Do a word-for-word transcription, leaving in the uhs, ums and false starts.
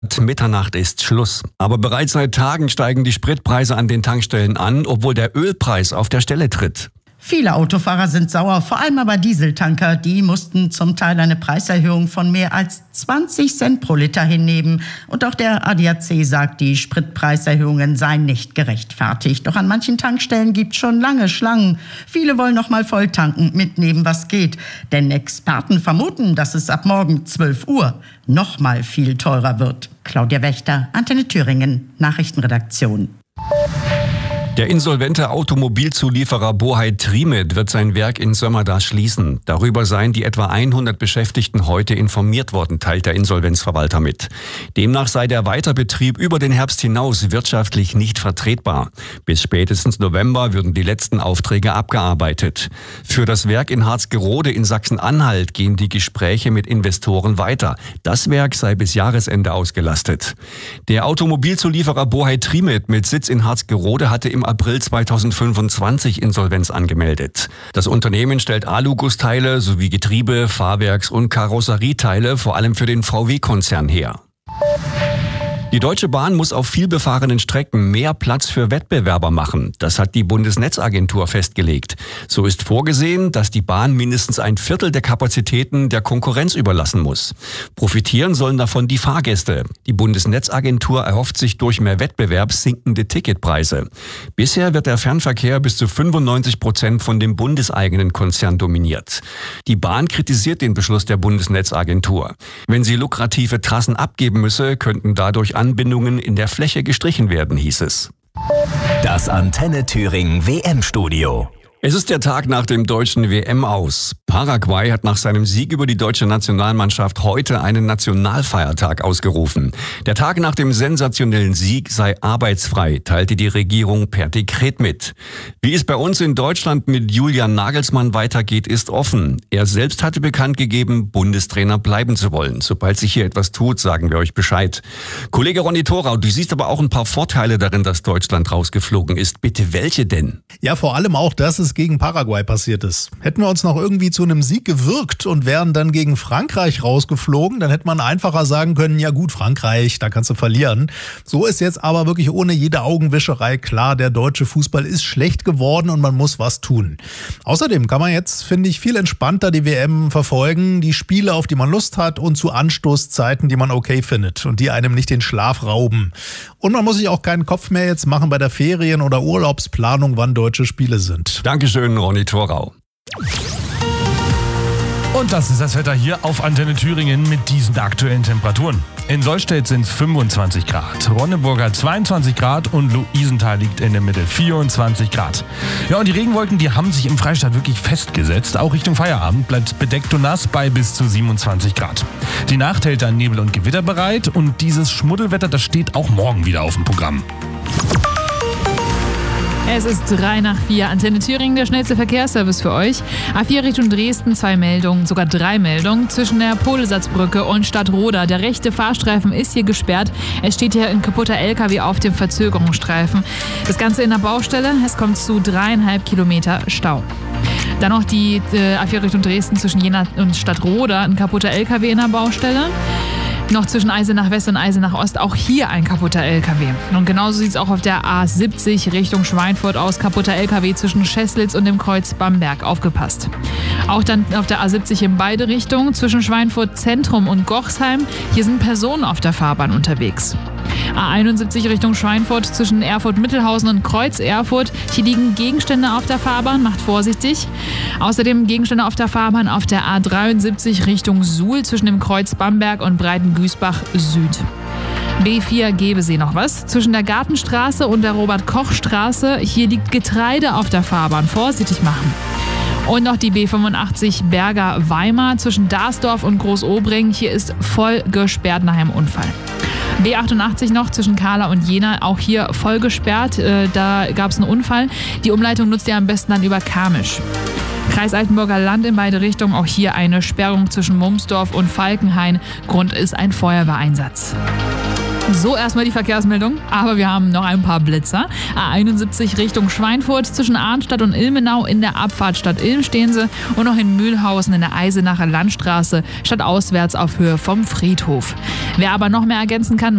Mitternacht ist Schluss. Aber bereits seit Tagen steigen die Spritpreise an den Tankstellen an, obwohl der Ölpreis auf der Stelle tritt. Viele Autofahrer sind sauer, vor allem aber Dieseltanker. Die mussten zum Teil eine Preiserhöhung von mehr als zwanzig Cent pro Liter hinnehmen. Und auch der A D A C sagt, die Spritpreiserhöhungen seien nicht gerechtfertigt. Doch an manchen Tankstellen gibt es schon lange Schlangen. Viele wollen noch mal voll tanken, mitnehmen, was geht. Denn Experten vermuten, dass es ab morgen zwölf Uhr noch mal viel teurer wird. Claudia Wächter, Antenne Thüringen, Nachrichtenredaktion. Der insolvente Automobilzulieferer Bohai Trimet wird sein Werk in Sömmerda schließen. Darüber seien die etwa hundert Beschäftigten heute informiert worden, teilt der Insolvenzverwalter mit. Demnach sei der Weiterbetrieb über den Herbst hinaus wirtschaftlich nicht vertretbar. Bis spätestens November würden die letzten Aufträge abgearbeitet. Für das Werk in Harzgerode in Sachsen-Anhalt gehen die Gespräche mit Investoren weiter. Das Werk sei bis Jahresende ausgelastet. Der Automobilzulieferer Bohai Trimet mit Sitz in Harzgerode hatte im April zweitausendfünfundzwanzig Insolvenz angemeldet. Das Unternehmen stellt Alugussteile sowie Getriebe, Fahrwerks- und Karosserieteile vor allem für den V W-Konzern her. Die Deutsche Bahn muss auf vielbefahrenen Strecken mehr Platz für Wettbewerber machen. Das hat die Bundesnetzagentur festgelegt. So ist vorgesehen, dass die Bahn mindestens ein Viertel der Kapazitäten der Konkurrenz überlassen muss. Profitieren sollen davon die Fahrgäste. Die Bundesnetzagentur erhofft sich durch mehr Wettbewerb sinkende Ticketpreise. Bisher wird der Fernverkehr bis zu fünfundneunzig Prozent von dem bundeseigenen Konzern dominiert. Die Bahn kritisiert den Beschluss der Bundesnetzagentur. Wenn sie lukrative Trassen abgeben müsse, könnten dadurch Anbindungen in der Fläche gestrichen werden, hieß es. Das Antenne Thüringen W M-Studio. Es ist der Tag nach dem deutschen W M-Aus. Paraguay hat nach seinem Sieg über die deutsche Nationalmannschaft heute einen Nationalfeiertag ausgerufen. Der Tag nach dem sensationellen Sieg sei arbeitsfrei, teilte die Regierung per Dekret mit. Wie es bei uns in Deutschland mit Julian Nagelsmann weitergeht, ist offen. Er selbst hatte bekannt gegeben, Bundestrainer bleiben zu wollen. Sobald sich hier etwas tut, sagen wir euch Bescheid. Kollege Ronny Thorau, du siehst aber auch ein paar Vorteile darin, dass Deutschland rausgeflogen ist. Bitte, welche denn? Ja, vor allem auch, dass es gegen Paraguay passiert ist. Hätten wir uns noch irgendwie zu einem Sieg gewirkt und wären dann gegen Frankreich rausgeflogen, dann hätte man einfacher sagen können, ja gut, Frankreich, da kannst du verlieren. So ist jetzt aber wirklich ohne jede Augenwischerei klar, der deutsche Fußball ist schlecht geworden und man muss was tun. Außerdem kann man jetzt, finde ich, viel entspannter die W M verfolgen, die Spiele, auf die man Lust hat und zu Anstoßzeiten, die man okay findet und die einem nicht den Schlaf rauben. Und man muss sich auch keinen Kopf mehr jetzt machen bei der Ferien- oder Urlaubsplanung, wann deutsche Spiele sind. Dankeschön, Ronny Thorau. Und das ist das Wetter hier auf Antenne Thüringen mit diesen aktuellen Temperaturen. In Sollstedt sind es fünfundzwanzig Grad, Ronneburger zweiundzwanzig Grad und Luisenthal liegt in der Mitte vierundzwanzig Grad. Ja, und die Regenwolken, die haben sich im Freistaat wirklich festgesetzt. Auch Richtung Feierabend bleibt bedeckt und nass bei bis zu siebenundzwanzig Grad. Die Nacht hält dann Nebel und Gewitter bereit und dieses Schmuddelwetter, das steht auch morgen wieder auf dem Programm. Es ist drei nach vier. Antenne Thüringen, der schnellste Verkehrsservice für euch. A vier Richtung Dresden, zwei Meldungen, sogar drei Meldungen. Zwischen der Polesatzbrücke und Stadtroda. Der rechte Fahrstreifen ist hier gesperrt. Es steht hier ein kaputter L K W auf dem Verzögerungsstreifen. Das Ganze in der Baustelle. Es kommt zu dreieinhalb Kilometer Stau. Dann noch die äh, A vier Richtung Dresden zwischen Jena und Stadtroda. Ein kaputter L K W in der Baustelle. Noch zwischen Eisenach West und Eisenach Ost auch hier ein kaputter L K W. Und genauso sieht es auch auf der A siebzig Richtung Schweinfurt aus. Kaputter L K W zwischen Scheßlitz und dem Kreuz Bamberg. Aufgepasst. Auch dann auf der A siebzig in beide Richtungen zwischen Schweinfurt Zentrum und Gochsheim. Hier sind Personen auf der Fahrbahn unterwegs. A einundsiebzig Richtung Schweinfurt zwischen Erfurt-Mittelhausen und Kreuz Erfurt. Hier liegen Gegenstände auf der Fahrbahn, macht vorsichtig. Außerdem Gegenstände auf der Fahrbahn auf der A dreiundsiebzig Richtung Suhl zwischen dem Kreuz Bamberg und Breitengüßbach Süd. B vier Gebesee noch was. Zwischen der Gartenstraße und der Robert-Koch-Straße. Hier liegt Getreide auf der Fahrbahn, vorsichtig machen. Und noch die B fünfundachtzig Berger-Weimar zwischen Darsdorf und Großobring. Hier ist voll gesperrt nach einem Unfall. B achtundachtzig noch zwischen Kahla und Jena, auch hier voll gesperrt. Äh, da gab es einen Unfall. Die Umleitung nutzt ihr am besten dann über Garmisch. Kreis Altenburger Land in beide Richtungen, auch hier eine Sperrung zwischen Mumsdorf und Falkenhain. Grund ist ein Feuerwehreinsatz. So, erstmal die Verkehrsmeldung, aber wir haben noch ein paar Blitzer. A einundsiebzig Richtung Schweinfurt zwischen Arnstadt und Ilmenau in der Abfahrt Stadt Ilm stehen sie und noch in Mühlhausen in der Eisenacher Landstraße stadtauswärts auf Höhe vom Friedhof. Wer aber noch mehr ergänzen kann,